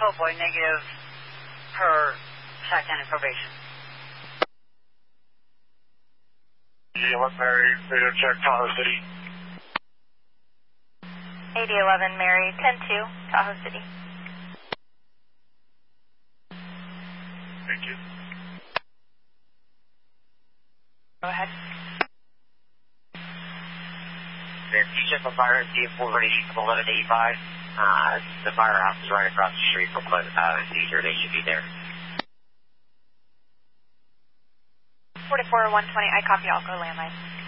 boy, negative per second in probation. 8011 Mary, radio check, Tahoe City. 8011 Mary, 10-2, Tahoe City. Thank you. Go ahead. If you check the fire, D4 ready from 11 to 85. The firehouse is right across the street from Caesar. They should be there. 44-120, I copy, I'll go landline.